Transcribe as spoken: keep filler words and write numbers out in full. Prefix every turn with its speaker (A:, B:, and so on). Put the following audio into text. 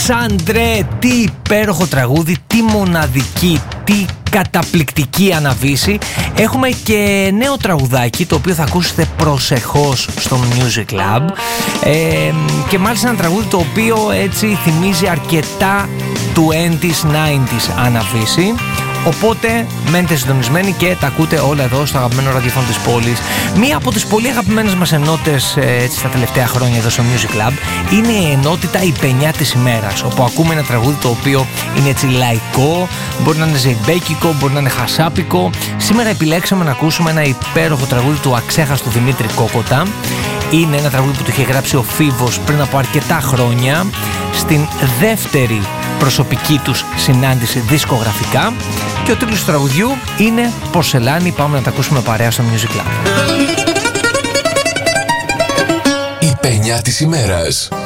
A: Αλεξάνδρε, τι υπέροχο τραγούδι, τι μοναδική, τι καταπληκτική αναβίση. Έχουμε και νέο τραγουδάκι, το οποίο θα ακούσετε προσεχώς στο Music Lab, ε, και μάλιστα ένα τραγούδι το οποίο έτσι θυμίζει αρκετά είκοσι ενενήντα αναβίση. Οπότε μένετε συντονισμένοι και τα ακούτε όλα εδώ στο αγαπημένο ραδιόφωνο της πόλης. Μία από τις πολύ αγαπημένες μας ενότητες έτσι, τα τελευταία χρόνια εδώ στο Music Lab είναι η ενότητα «Η Πενιά της ημέρας», όπου ακούμε ένα τραγούδι το οποίο είναι έτσι λαϊκό, μπορεί να είναι ζεϊμπέκικο, μπορεί να είναι χασάπικο. Σήμερα επιλέξαμε να ακούσουμε ένα υπέροχο τραγούδι του αξέχαστου Δημήτρη Κόκοτα. Είναι ένα τραγούδι που το είχε γράψει ο Φίβος πριν από αρκετά χρόνια, στην δεύτερη προσωπική τους συνάντηση δισκογραφικά, και ο τίτλος του τραγουδιού είναι «Πορσελάνη». Πάμε να τα ακούσουμε παρέα στο Music Lab.
B: Η Πενιά της ημέρας.